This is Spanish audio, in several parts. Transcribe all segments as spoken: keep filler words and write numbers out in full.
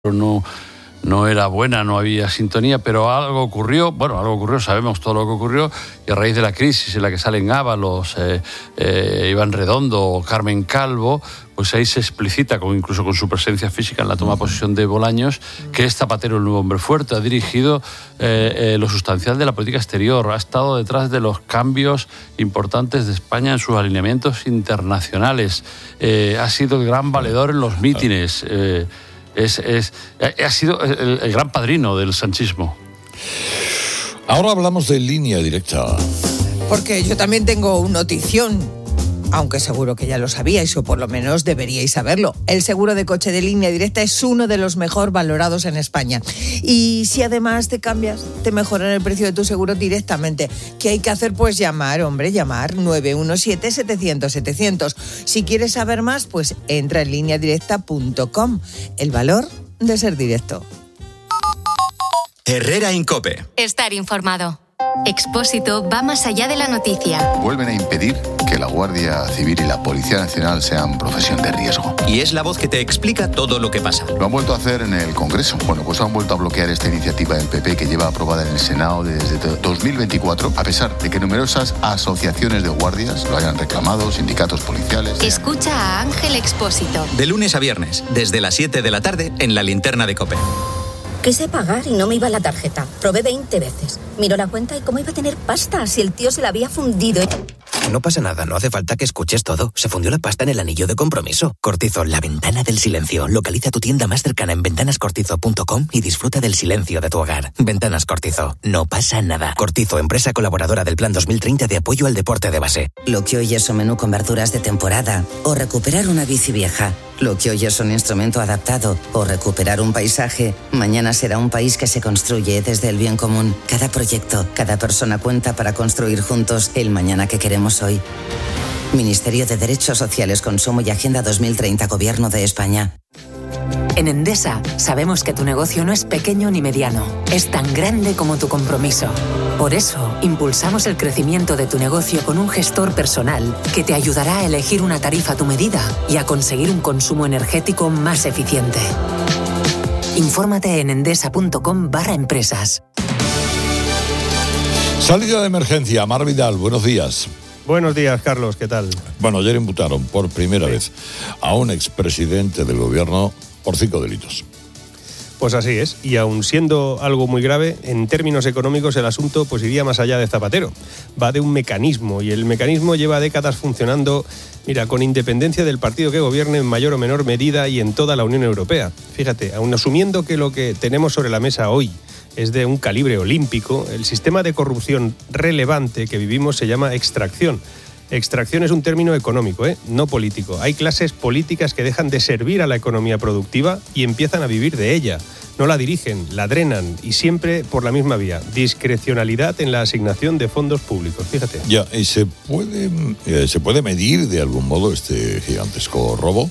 no, no era buena, no había sintonía, pero algo ocurrió, bueno, algo ocurrió, sabemos todo lo que ocurrió, y a raíz de la crisis en la que salen Ábalos, eh, eh, Iván Redondo, Carmen Calvo, pues ahí se explicita, con, incluso con su presencia física en la toma de posesión de Bolaños, que es Zapatero el nuevo hombre fuerte, ha dirigido eh, eh, lo sustancial de la política exterior, ha estado detrás de los cambios importantes de España en sus alineamientos internacionales, eh, ha sido el gran valedor en los mítines, eh, Es, es, ha sido el, el gran padrino del sanchismo. Ahora hablamos de Línea Directa. Porque yo también tengo una notición, aunque seguro que ya lo sabíais o por lo menos deberíais saberlo. El seguro de coche de Línea Directa es uno de los mejor valorados en España. Y si además te cambias, te mejoran el precio de tu seguro directamente. ¿Qué hay que hacer? Pues llamar, hombre, llamar nueve uno siete, setecientos, setecientos. Si quieres saber más, pues entra en línea directa punto com. El valor de ser directo. Herrera Incope. Estar informado. Expósito va más allá de la noticia. Vuelven a impedir que la Guardia Civil y la Policía Nacional sean profesión de riesgo. Y es la voz que te explica todo lo que pasa. Lo han vuelto a hacer en el Congreso. Bueno, pues han vuelto a bloquear esta iniciativa del P P que lleva aprobada en el Senado desde dos mil veinticuatro, a pesar de que numerosas asociaciones de guardias lo hayan reclamado, sindicatos policiales. Escucha a Ángel Expósito. De lunes a viernes, desde las siete de la tarde, en la Linterna de COPE. Quise pagar y no me iba la tarjeta. Probé veinte veces. Miró la cuenta y cómo iba a tener pasta si el tío se la había fundido. No pasa nada, no hace falta que escuches todo. Se fundió la pasta en el anillo de compromiso. Cortizo, la ventana del silencio. Localiza tu tienda más cercana en ventanas cortizo punto com y disfruta del silencio de tu hogar. Ventanas Cortizo, no pasa nada. Cortizo, empresa colaboradora del Plan dos mil treinta de apoyo al deporte de base. Lo que hoy es un menú con verduras de temporada o recuperar una bici vieja. Lo que hoy es un instrumento adaptado o recuperar un paisaje, mañana será un país que se construye desde el bien común. Cada proyecto, cada persona cuenta para construir juntos el mañana que queremos hoy. Ministerio de Derechos Sociales, Consumo y Agenda dos mil treinta, Gobierno de España. En Endesa sabemos que tu negocio no es pequeño ni mediano, es tan grande como tu compromiso. Por eso, impulsamos el crecimiento de tu negocio con un gestor personal que te ayudará a elegir una tarifa a tu medida y a conseguir un consumo energético más eficiente. Infórmate en endesa punto com barra empresas. Salida de emergencia, Mar Vidal, buenos días. Buenos días, Carlos, ¿qué tal? Bueno, ayer imputaron por primera sí. vez a un expresidente del gobierno por cinco delitos. Pues así es, y aun siendo algo muy grave, en términos económicos el asunto pues iría más allá de Zapatero. Va de un mecanismo, y el mecanismo lleva décadas funcionando, mira, con independencia del partido que gobierne en mayor o menor medida y en toda la Unión Europea. Fíjate, aun asumiendo que lo que tenemos sobre la mesa hoy es de un calibre olímpico, el sistema de corrupción relevante que vivimos se llama extracción. Extracción es un término económico, ¿eh? No político. Hay clases políticas que dejan de servir a la economía productiva y empiezan a vivir de ella. No la dirigen, la drenan y siempre por la misma vía. Discrecionalidad en la asignación de fondos públicos, fíjate. Ya, ¿y se puede, eh, se puede medir de algún modo este gigantesco robo?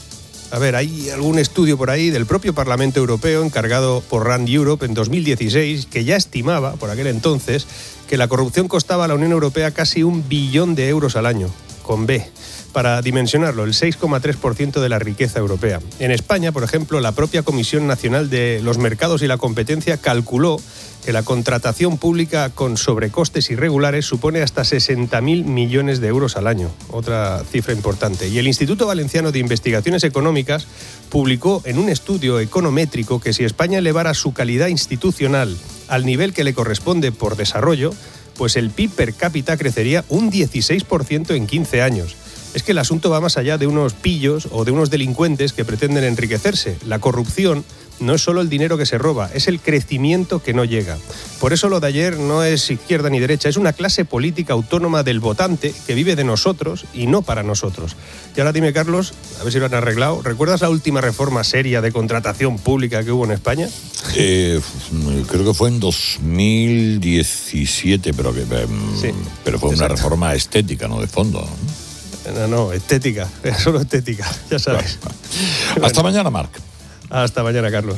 A ver, hay algún estudio por ahí del propio Parlamento Europeo encargado por Rand Europe en dos mil dieciséis que ya estimaba, por aquel entonces, que la corrupción costaba a la Unión Europea casi un billón de euros al año, con B. Para dimensionarlo, el seis coma tres por ciento de la riqueza europea. En España, por ejemplo, la propia Comisión Nacional de los Mercados y la Competencia calculó que la contratación pública con sobrecostes irregulares supone hasta sesenta mil millones de euros al año, otra cifra importante. Y el Instituto Valenciano de Investigaciones Económicas publicó en un estudio econométrico que si España elevara su calidad institucional al nivel que le corresponde por desarrollo, pues el P I B per cápita crecería un dieciséis por ciento en quince años. Es que el asunto va más allá de unos pillos o de unos delincuentes que pretenden enriquecerse. La corrupción no es solo el dinero que se roba, es el crecimiento que no llega. Por eso lo de ayer no es izquierda ni derecha, es una clase política autónoma del votante que vive de nosotros y no para nosotros. Y ahora dime, Carlos, a ver si lo han arreglado, ¿recuerdas la última reforma seria de contratación pública que hubo en España? Eh, creo que fue en dos mil diecisiete, pero, que, eh, sí, pero fue exacto. Una reforma estética, no de fondo, ¿no? No, no, estética, solo estética, ya sabes. Bueno. Hasta mañana, Marc. Hasta mañana, Carlos.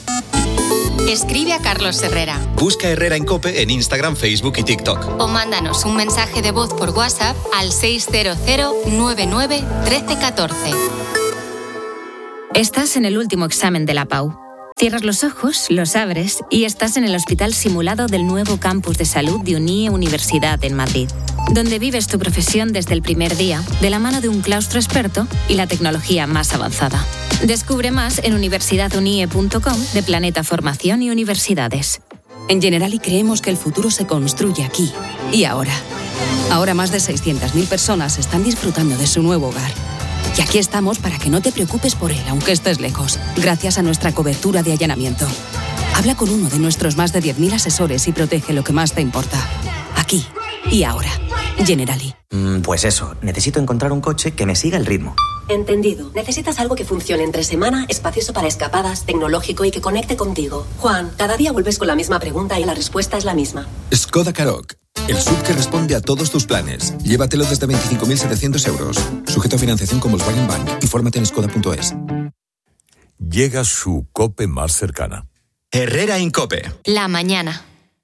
Escribe a Carlos Herrera. Busca Herrera en COPE en Instagram, Facebook y TikTok. O mándanos un mensaje de voz por WhatsApp al seis cero cero, nueve nueve, uno tres uno cuatro. Estás en el último examen de la P A U. Cierras los ojos, los abres y estás en el hospital simulado del nuevo campus de salud de Unie Universidad en Madrid, donde vives tu profesión desde el primer día, de la mano de un claustro experto y la tecnología más avanzada. Descubre más en universidad unie punto com de Planeta Formación y Universidades. En Generali creemos que el futuro se construye aquí y ahora. Ahora más de seiscientas mil personas están disfrutando de su nuevo hogar. Y aquí estamos para que no te preocupes por él, aunque estés lejos, gracias a nuestra cobertura de allanamiento. Habla con uno de nuestros más de diez mil asesores y protege lo que más te importa. Aquí y ahora. Generali. Mm, pues eso, necesito encontrar un coche que me siga el ritmo. Entendido. Necesitas algo que funcione entre semana, espacioso para escapadas, tecnológico y que conecte contigo. Juan, cada día vuelves con la misma pregunta y la respuesta es la misma. Skoda Karoq. El S U V que responde a todos tus planes. Llévatelo desde veinticinco mil setecientos euros. Sujeto a financiación con Volkswagen Bank. Infórmate en skoda punto es. Llega su COPE más cercana. Herrera Incope. La mañana.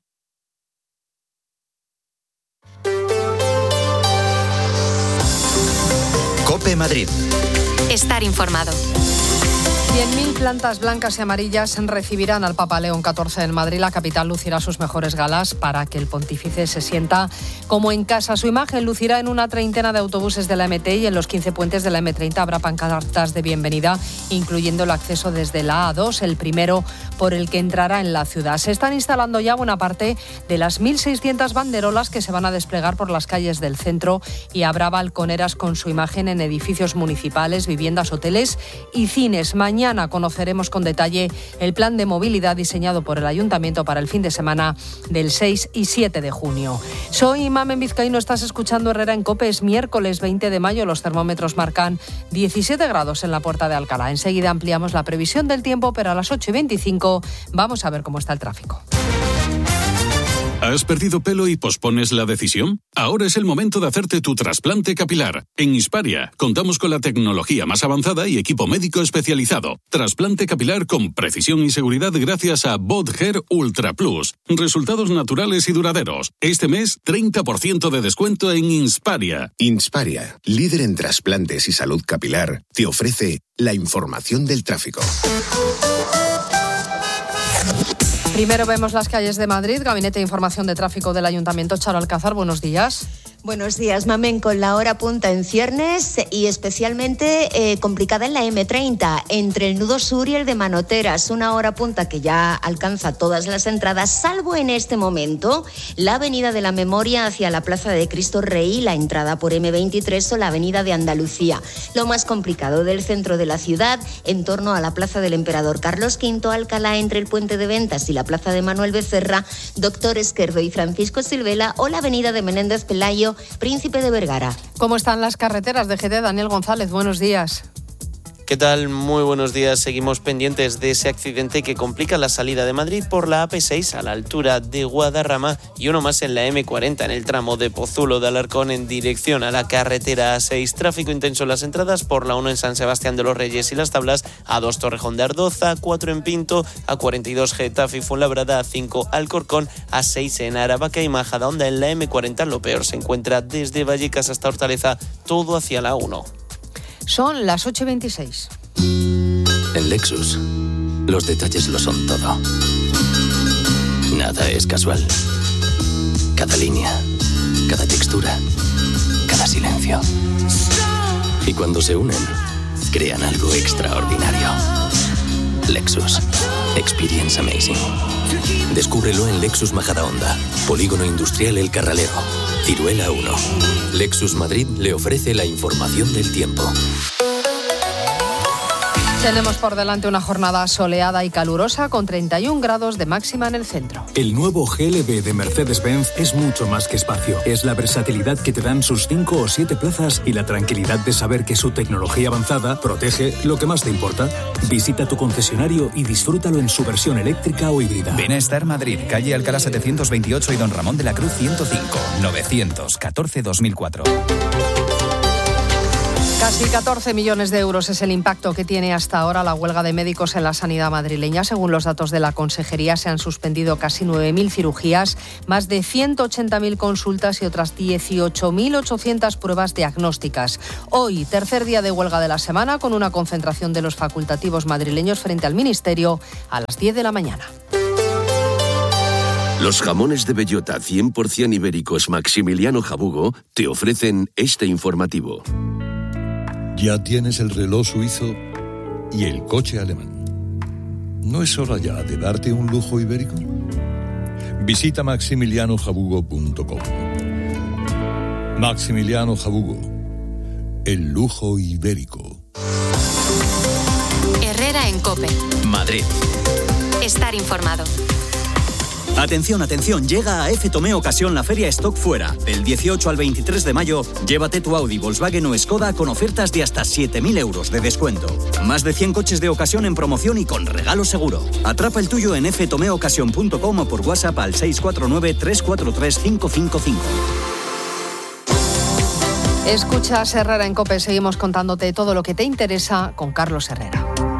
COPE Madrid. Estar informado. cien mil plantas blancas y amarillas recibirán al Papa León catorce en Madrid. La capital lucirá sus mejores galas para que el pontífice se sienta como en casa. Su imagen lucirá en una treintena de autobuses de la eme te y en los quince puentes de la eme treinta habrá pancartas de bienvenida, incluyendo el acceso desde la a dos, el primero por el que entrará en la ciudad. Se están instalando ya buena parte de las mil seiscientas banderolas que se van a desplegar por las calles del centro y habrá balconeras con su imagen en edificios municipales, viviendas, hoteles y cines. Mañana Mañana conoceremos con detalle el plan de movilidad diseñado por el Ayuntamiento para el fin de semana del seis y siete de junio. Soy Mamen Vizcaíno, estás escuchando Herrera en COPE. Es miércoles veinte de mayo, los termómetros marcan diecisiete grados en la Puerta de Alcalá. Enseguida ampliamos la previsión del tiempo, pero a las ocho y veinticinco vamos a ver cómo está el tráfico. ¿Has perdido pelo y pospones la decisión? Ahora es el momento de hacerte tu trasplante capilar. En Hisparia contamos con la tecnología más avanzada y equipo médico especializado. Trasplante capilar con precisión y seguridad gracias a BotHair Ultra Plus. Resultados naturales y duraderos. Este mes, treinta por ciento de descuento en Hisparia. Hisparia, líder en trasplantes y salud capilar, te ofrece la información del tráfico. Primero vemos las calles de Madrid. Gabinete de Información de Tráfico del Ayuntamiento. Charo Alcázar, buenos días. Buenos días, Mamen, con la hora punta en ciernes y especialmente eh, complicada en la eme treinta, entre el nudo sur y el de Manoteras, una hora punta que ya alcanza todas las entradas, salvo en este momento la avenida de la Memoria hacia la Plaza de Cristo Rey, la entrada por eme veintitrés o la avenida de Andalucía. Lo más complicado del centro de la ciudad, en torno a la Plaza del Emperador Carlos quinto, Alcalá, entre el Puente de Ventas y la Plaza de Manuel Becerra, Doctor Esquerdo y Francisco Silvela, o la avenida de Menéndez Pelayo, Príncipe de Vergara. ¿Cómo están las carreteras de G T? Daniel González, buenos días. ¿Qué tal? Muy buenos días. Seguimos pendientes de ese accidente que complica la salida de Madrid por la A P seis a la altura de Guadarrama y uno más en la eme cuarenta en el tramo de Pozuelo de Alarcón en dirección a la carretera A seis. Tráfico intenso en las entradas por la uno en San Sebastián de los Reyes y Las Tablas, A dos Torrejón de Ardoza, A cuatro en Pinto, A cuarenta y dos Getafe y Fuenlabrada, A cinco Alcorcón, A seis en Aravaca y Majadahonda. En la eme cuarenta lo peor se encuentra desde Vallecas hasta Hortaleza, todo hacia la uno. Son las ocho y veintiséis. En Lexus, los detalles lo son todo. Nada es casual. Cada línea, cada textura, cada silencio. Y cuando se unen, crean algo extraordinario. Lexus. Experience amazing. Descúbrelo en Lexus Majadahonda, Polígono Industrial El Carralero, Ciruela uno. Lexus Madrid le ofrece la información del tiempo. Tenemos por delante una jornada soleada y calurosa con treinta y un grados de máxima en el centro. El nuevo G L B de Mercedes-Benz es mucho más que espacio. Es la versatilidad que te dan sus cinco o siete plazas y la tranquilidad de saber que su tecnología avanzada protege lo que más te importa. Visita tu concesionario y disfrútalo en su versión eléctrica o híbrida. Ven a Star Madrid, calle Alcalá setecientos veintiocho y Don Ramón de la Cruz ciento cinco, novecientos catorce dos mil cuatro. Casi catorce millones de euros es el impacto que tiene hasta ahora la huelga de médicos en la sanidad madrileña. Según los datos de la Consejería, se han suspendido casi nueve mil cirugías, más de ciento ochenta mil consultas y otras dieciocho mil ochocientas pruebas diagnósticas. Hoy, tercer día de huelga de la semana, con una concentración de los facultativos madrileños frente al Ministerio a las diez de la mañana. Los jamones de bellota cien por ciento ibéricos Maximiliano Jabugo te ofrecen este informativo. Ya tienes el reloj suizo y el coche alemán. ¿No es hora ya de darte un lujo ibérico? Visita maximiliano jabugo punto com. Maximiliano Jabugo, el lujo ibérico. Herrera en COPE. Madrid. Estar informado. Atención, atención, llega a F Tomé Ocasión la feria Stock Fuera. Del dieciocho al veintitrés de mayo, llévate tu Audi, Volkswagen o Skoda con ofertas de hasta siete mil euros de descuento. Más de cien coches de ocasión en promoción y con regalo seguro. Atrapa el tuyo en f tomé ocasión punto com o por WhatsApp al seis cuatro nueve, tres cuatro tres, cinco cinco cinco. Escuchas Herrera en COPE, seguimos contándote todo lo que te interesa con Carlos Herrera.